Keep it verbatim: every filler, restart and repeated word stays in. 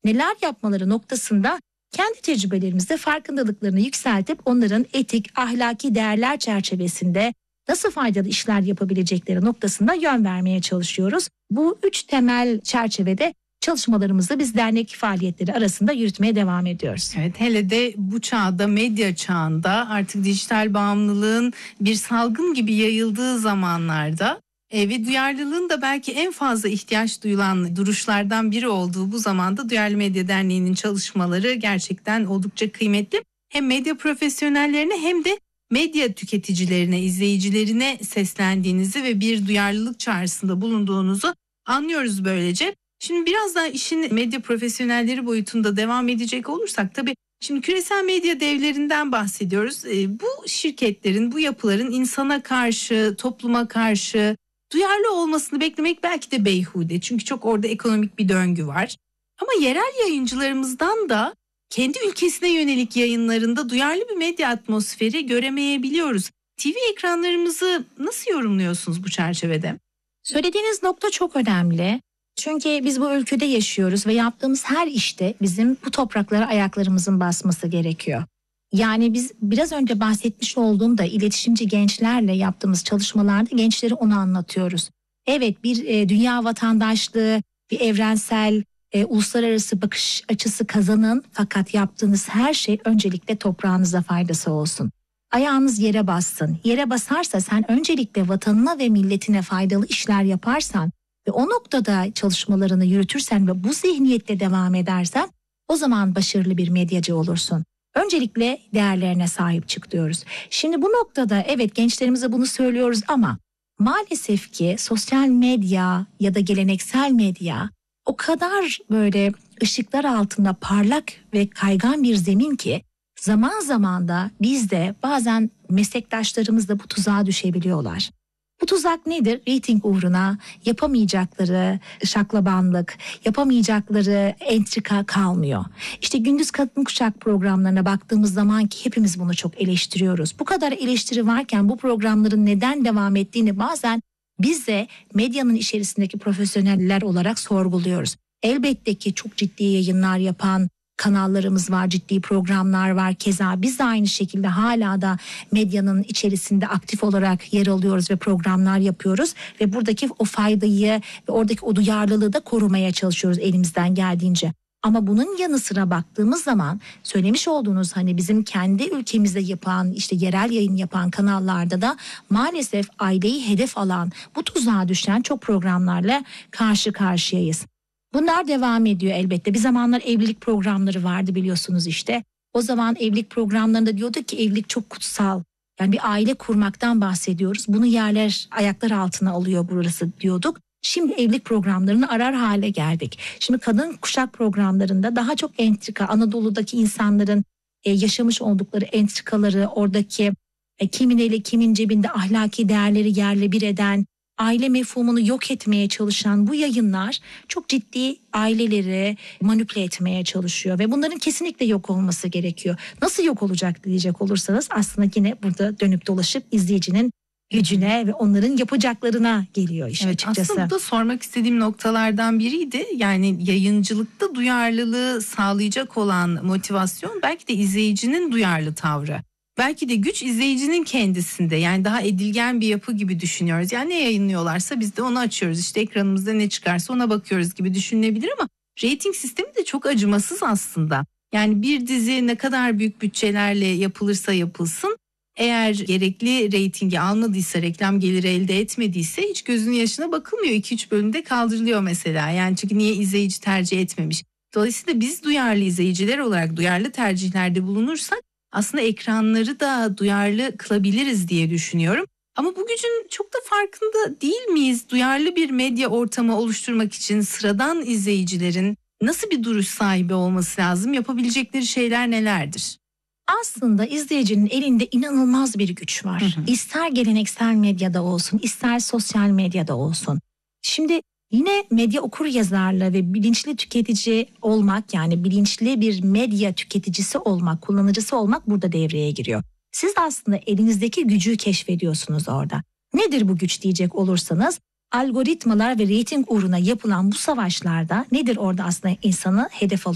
neler yapmaları noktasında kendi tecrübelerimizde farkındalıklarını yükseltip onların etik, ahlaki değerler çerçevesinde nasıl faydalı işler yapabilecekleri noktasında yön vermeye çalışıyoruz. Bu üç temel çerçevede çalışmalarımızı biz dernek faaliyetleri arasında yürütmeye devam ediyoruz. Evet, hele de bu çağda, medya çağında artık dijital bağımlılığın bir salgın gibi yayıldığı zamanlarda e, ve duyarlılığın da belki en fazla ihtiyaç duyulan duruşlardan biri olduğu bu zamanda Duyarlı Medya Derneği'nin çalışmaları gerçekten oldukça kıymetli. Hem medya profesyonellerine hem de medya tüketicilerine, izleyicilerine seslendiğinizi ve bir duyarlılık çağrısında bulunduğunuzu anlıyoruz böylece. Şimdi biraz daha işin medya profesyonelleri boyutunda devam edecek olursak, tabii şimdi küresel medya devlerinden bahsediyoruz. E, bu şirketlerin, bu yapıların insana karşı, topluma karşı duyarlı olmasını beklemek belki de beyhude. Çünkü çok orada ekonomik bir döngü var. Ama yerel yayıncılarımızdan da kendi ülkesine yönelik yayınlarında duyarlı bir medya atmosferi göremeyebiliyoruz. T V ekranlarımızı nasıl yorumluyorsunuz bu çerçevede? Söylediğiniz nokta çok önemli. Çünkü biz bu ülkede yaşıyoruz ve yaptığımız her işte bizim bu topraklara ayaklarımızın basması gerekiyor. Yani biz biraz önce bahsetmiş olduğum da iletişimci gençlerle yaptığımız çalışmalarda gençlere onu anlatıyoruz. Evet, bir e, dünya vatandaşlığı, bir evrensel, e, uluslararası bakış açısı kazanın, fakat yaptığınız her şey öncelikle toprağınıza faydası olsun. Ayağınız yere bassın. Yere basarsa sen öncelikle vatanına ve milletine faydalı işler yaparsan ve o noktada çalışmalarını yürütürsen ve bu zihniyetle devam edersen o zaman başarılı bir medyacı olursun. Öncelikle değerlerine sahip çık diyoruz. Şimdi bu noktada evet, gençlerimize bunu söylüyoruz ama maalesef ki sosyal medya ya da geleneksel medya o kadar böyle ışıklar altında parlak ve kaygan bir zemin ki zaman zaman da biz de bazen meslektaşlarımız da bu tuzağa düşebiliyorlar. Bu tuzak nedir? Reyting uğruna yapamayacakları şaklabanlık, yapamayacakları entrika kalmıyor. İşte gündüz kadın kuşak programlarına baktığımız zaman ki hepimiz bunu çok eleştiriyoruz. Bu kadar eleştiri varken bu programların neden devam ettiğini bazen biz de medyanın içerisindeki profesyoneller olarak sorguluyoruz. Elbette ki çok ciddi yayınlar yapan kanallarımız var, ciddi programlar var. Keza biz de aynı şekilde hala da medyanın içerisinde aktif olarak yer alıyoruz ve programlar yapıyoruz. Ve buradaki o faydayı ve oradaki o duyarlılığı da korumaya çalışıyoruz elimizden geldiğince. Ama bunun yanı sıra baktığımız zaman söylemiş olduğunuz hani bizim kendi ülkemizde yapan, işte yerel yayın yapan kanallarda da maalesef aileyi hedef alan, bu tuzağa düşen çok programlarla karşı karşıyayız. Bunlar devam ediyor elbette. Bir zamanlar evlilik programları vardı biliyorsunuz işte. O zaman evlilik programlarında diyorduk ki evlilik çok kutsal. Yani bir aile kurmaktan bahsediyoruz. Bunu yerler ayaklar altına alıyor burası diyorduk. Şimdi evlilik programlarını arar hale geldik. Şimdi kadın kuşak programlarında daha çok entrika, Anadolu'daki insanların e, yaşamış oldukları entrikaları, oradaki e, kimin eli kimin cebinde ahlaki değerleri yerle bir eden, aile mefhumunu yok etmeye çalışan bu yayınlar çok ciddi aileleri manipüle etmeye çalışıyor ve bunların kesinlikle yok olması gerekiyor. Nasıl yok olacak diyecek olursanız aslında yine burada dönüp dolaşıp izleyicinin gücüne ve onların yapacaklarına geliyor iş, evet, açıkçası. Aslında bu da sormak istediğim noktalardan biriydi. Yani yayıncılıkta duyarlılığı sağlayacak olan motivasyon belki de izleyicinin duyarlı tavrı. Belki de güç izleyicinin kendisinde, yani daha edilgen bir yapı gibi düşünüyoruz. Yani ne yayınlıyorlarsa biz de onu açıyoruz. İşte ekranımızda ne çıkarsa ona bakıyoruz gibi düşünülebilir ama reyting sistemi de çok acımasız aslında. Yani bir dizi ne kadar büyük bütçelerle yapılırsa yapılsın, eğer gerekli reytingi almadıysa, reklam geliri elde etmediyse hiç gözünün yaşına bakılmıyor. iki üç bölümde kaldırılıyor mesela. Yani çünkü niye izleyici tercih etmemiş. Dolayısıyla biz duyarlı izleyiciler olarak duyarlı tercihlerde bulunursak aslında ekranları da duyarlı kılabiliriz diye düşünüyorum. Ama bu gücün çok da farkında değil miyiz? Duyarlı bir medya ortamı oluşturmak için sıradan izleyicilerin nasıl bir duruş sahibi olması lazım? Yapabilecekleri şeyler nelerdir? Aslında izleyicinin elinde inanılmaz bir güç var. Hı hı. İster geleneksel medyada olsun, ister sosyal medyada olsun. Şimdi yine medya okuryazarlığı ve bilinçli tüketici olmak, yani bilinçli bir medya tüketicisi olmak, kullanıcısı olmak burada devreye giriyor. Siz aslında elinizdeki gücü keşfediyorsunuz orada. Nedir bu güç diyecek olursanız, algoritmalar ve reyting uğruna yapılan bu savaşlarda nedir orada aslında insanı hedef alıyor?